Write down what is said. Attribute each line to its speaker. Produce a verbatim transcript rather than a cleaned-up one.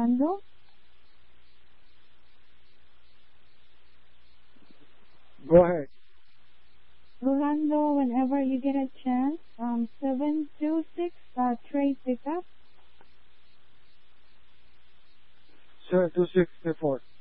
Speaker 1: Rolando?
Speaker 2: Go ahead.
Speaker 1: Rolando, whenever you get a chance, um, seven two six, uh, trade pickup.
Speaker 2: seven two six four.